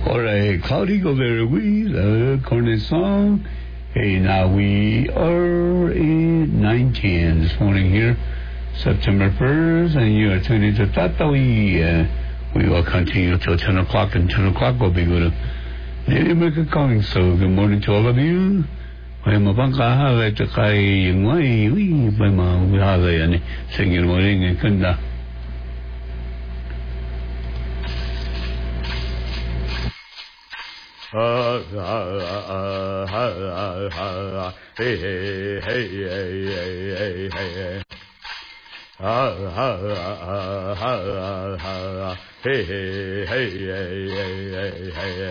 All right, Cloudy go there with a cornet song. Hey, now we are in 9:10 this morning here, September 1st, and you are tuned into Tatawi. We will continue till 10 o'clock, and 10 o'clock will be good. Native American calling, so good morning to all of you. May mapangkahaga ito kay yung may mahaga yan eh. Sige mo rin ang kanda. Hey, hey, hey, hey, hey, hey, hey. Hey, hey, hey, hey, hey, hey, hey.